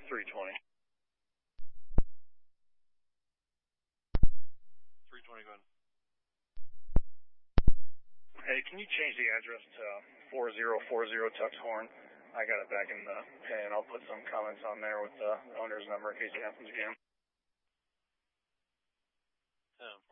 320. 320, go ahead. Hey, can you change the address to 4040 Tuck's Horn? I got it back in the pen. I'll put some comments on there with the owner's number in case it happens again.